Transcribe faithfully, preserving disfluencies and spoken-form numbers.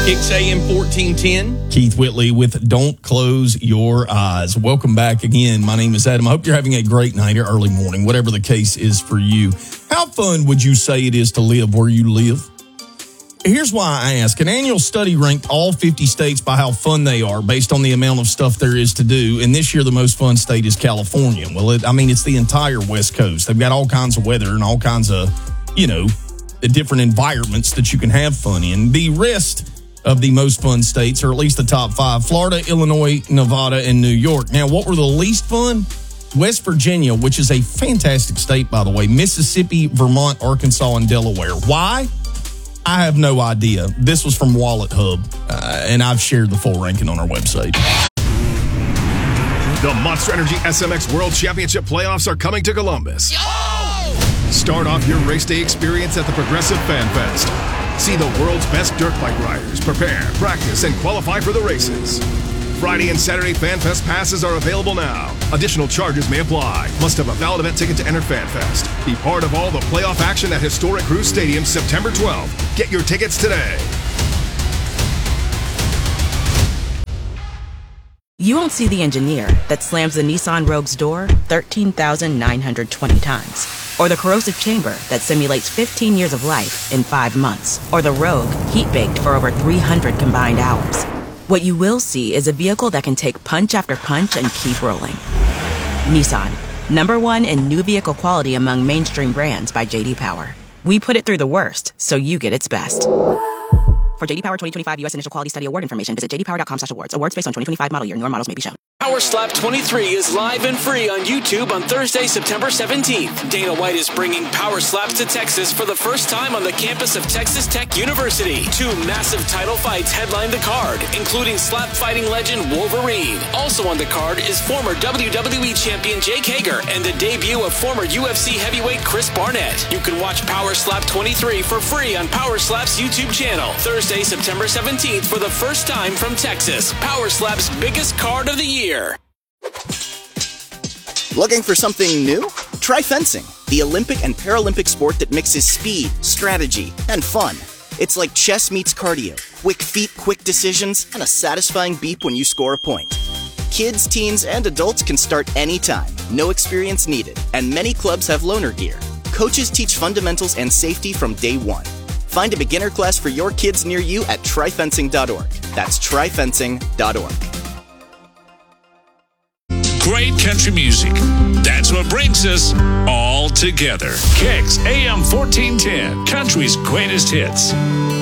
Kicks A M fourteen ten. Keith Whitley with Don't Close Your Eyes. Welcome back again. My name is Adam. I hope you're having a great night or early morning, whatever the case is for you. How fun would you say it is to live where you live? Here's why I ask. An annual study ranked all fifty states by how fun they are based on the amount of stuff there is to do. And this year, the most fun state is California. Well, it, I mean, it's the entire West Coast. They've got all kinds of weather and all kinds of, you know, different environments that you can have fun in. The rest of the most fun states, or at least the top five: Florida, Illinois, Nevada, and New York. Now, what were the least fun? West Virginia, which is a fantastic state, by the way, Mississippi, Vermont, Arkansas, and Delaware. Why? I have no idea. This was from Wallet Hub, uh, and I've shared the full ranking on our website. The Monster Energy S M X World Championship playoffs are coming to Columbus. Yo! Start off your race day experience at the Progressive Fan Fest. See the world's best dirt bike riders prepare, practice, and qualify for the races. Friday and Saturday Fan Fest passes are available now. Additional charges may apply. Must have a valid event ticket to enter Fan Fest. Be part of all the playoff action at historic Cruise Stadium September twelfth. Get your tickets today. You won't see the engineer that slams the Nissan Rogue's door thirteen thousand nine hundred twenty times. Or the corrosive chamber that simulates fifteen years of life in five months. Or the Rogue heat-baked for over three hundred combined hours. What you will see is a vehicle that can take punch after punch and keep rolling. Nissan, number one in new vehicle quality among mainstream brands by J D Power. We put it through the worst, so you get its best. For J D Power twenty twenty-five U S Initial Quality Study Award information, visit j d power dot com slash awards. Awards based on twenty twenty-five model year. Newer models may be shown. Power Slap twenty-three is live and free on YouTube on Thursday, September seventeenth. Dana White is bringing Power Slaps to Texas for the first time on the campus of Texas Tech University. Two massive title fights headline the card, including slap fighting legend Wolverine. Also on the card is former W W E champion Jake Hager and the debut of former U F C heavyweight Chris Barnett. You can watch Power Slap twenty-three for free on Power Slap's YouTube channel. Thursday, September seventeenth for the first time from Texas. Power Slap's biggest card of the year. Looking for something new? Try fencing, the Olympic and Paralympic sport that mixes speed, strategy, and fun. It's like chess meets cardio, quick feet, quick decisions, and a satisfying beep when you score a point. Kids, teens, and adults can start anytime, no experience needed, and many clubs have loaner gear. Coaches teach fundamentals and safety from day one. Find a beginner class for your kids near you at try fencing dot org. That's try fencing dot org. Great country music. That's what brings us all together. Kicks A M fourteen ten, country's greatest hits.